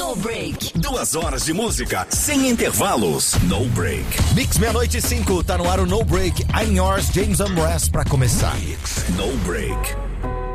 No Break. 2 horas de música sem intervalos. No Break. Mix 00:05, tá no ar o No Break. I'm Yours, James Ambrose, pra começar. No Break.